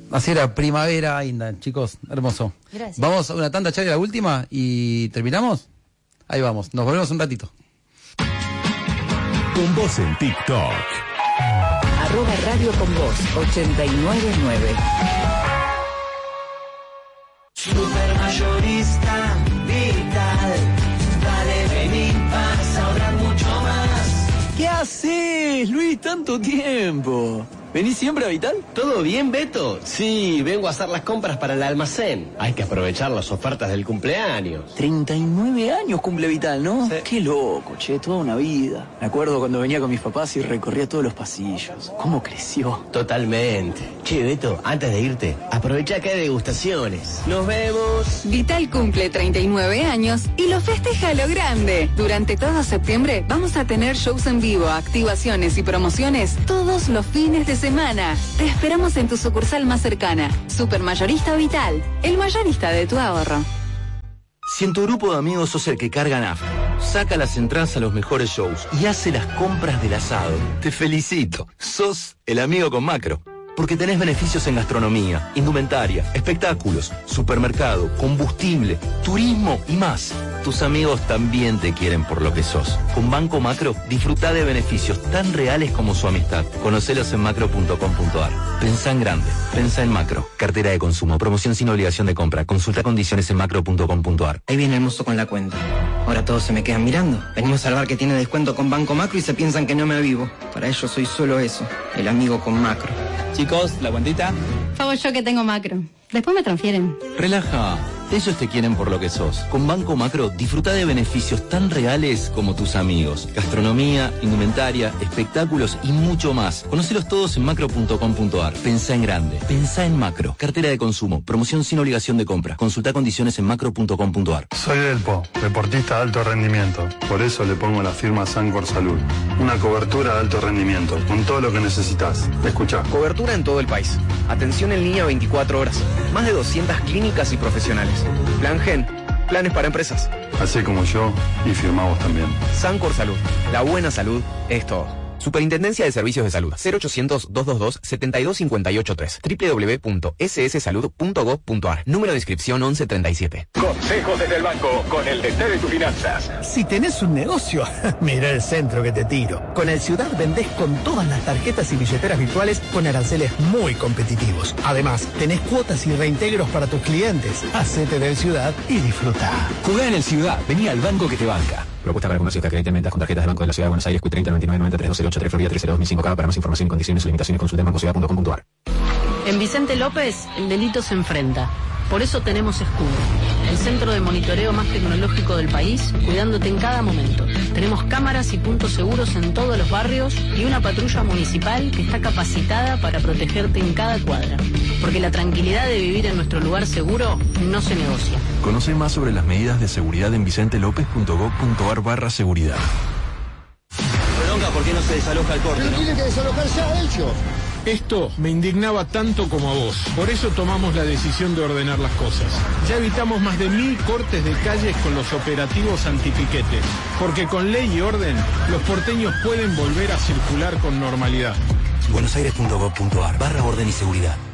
Así era, primavera ainda, chicos, hermoso. Gracias. Vamos a una tanda, Charlie, la última, y ¿terminamos? Ahí vamos, nos volvemos un ratito. Con vos en TikTok. @Radio con vos 899. Supermayorista Vital. Dale, vení, vas a ahorrar mucho más. ¿Qué haces, Luis? Tanto tiempo. ¿Venís siempre a Vital? ¿Todo bien, Beto? Sí, vengo a hacer las compras para el almacén. Hay que aprovechar las ofertas del cumpleaños. 39 años cumple Vital, ¿no? Sí. Qué loco, che, toda una vida. Me acuerdo cuando venía con mis papás y recorría todos los pasillos. ¿Cómo creció? Totalmente. Che, Beto, antes de irte, aprovecha que hay degustaciones. ¡Nos vemos! Vital cumple 39 años y lo festeja a lo grande. Durante todo septiembre vamos a tener shows en vivo, activaciones y promociones todos los fines de semana. Te esperamos en tu sucursal más cercana. Supermayorista Vital, el mayorista de tu ahorro. Si en tu grupo de amigos sos el que carga nafta, saca las entradas a los mejores shows y hace las compras del asado, te felicito. Sos el amigo con Macro. Porque tenés beneficios en gastronomía, indumentaria, espectáculos, supermercado, combustible, turismo y más. Tus amigos también te quieren por lo que sos. Con Banco Macro, disfrutá de beneficios tan reales como su amistad. Conocelos en macro.com.ar. Pensá en grande. Pensá en Macro. Cartera de consumo. Promoción sin obligación de compra. Consulta condiciones en macro.com.ar. Ahí viene el mozo con la cuenta. Ahora todos se me quedan mirando. Venimos al bar que tiene descuento con Banco Macro y se piensan que no me avivo. Para ellos soy solo eso, el amigo con Macro. Chicos, ¿la cuentita? Favor yo que tengo Macro. Después me transfieren. Relaja. Ellos te quieren por lo que sos. Con Banco Macro, disfruta de beneficios tan reales como tus amigos. Gastronomía, indumentaria, espectáculos y mucho más. Conocelos todos en macro.com.ar. Pensá en grande. Pensá en Macro. Cartera de consumo. Promoción sin obligación de compra. Consulta condiciones en macro.com.ar. Soy Delpo, deportista de alto rendimiento. Por eso le pongo la firma Sancor Salud. Una cobertura de alto rendimiento, con todo lo que necesitas. Escuchá. Cobertura en todo el país. Atención en línea 24 horas. Más de 200 clínicas y profesionales. Plan Gen. Planes para empresas. Así como yo, y firmamos también. Sancor Salud. La buena salud es todo. Superintendencia de Servicios de Salud. 0800-222-72583. www.sssalud.gov.ar. Número de inscripción 1137. Consejos desde el banco con el DT de tus finanzas. Si tenés un negocio, mira el centro que te tiro. Con el Ciudad vendés con todas las tarjetas y billeteras virtuales con aranceles muy competitivos. Además, tenés cuotas y reintegros para tus clientes. Hacete del Ciudad y disfruta. Jugá en el Ciudad. Vení al banco que te banca. Propuesta para comercios que acrediten ventas con tarjetas del Banco de la Ciudad de Buenos Aires, Q30 99 90 3208 Florida 302.005K. Para más información y condiciones y limitaciones consulta en bancociudad.com.ar. En Vicente López, el delito se enfrenta. Por eso tenemos Escudo, el centro de monitoreo más tecnológico del país, cuidándote en cada momento. Tenemos cámaras y puntos seguros en todos los barrios y una patrulla municipal que está capacitada para protegerte en cada cuadra. Porque la tranquilidad de vivir en nuestro lugar seguro no se negocia. Conoce más sobre las medidas de seguridad en vicentelopez.gov.ar/seguridad. Bronca, ¿por qué no se desaloja el corte? Pero tienen que desalojar ya ellos. Esto me indignaba tanto como a vos. Por eso tomamos la decisión de ordenar las cosas. Ya evitamos más de 1000 cortes de calles con los operativos antipiquetes. Porque con ley y orden, los porteños pueden volver a circular con normalidad. buenosaires.gov.ar/orden y seguridad.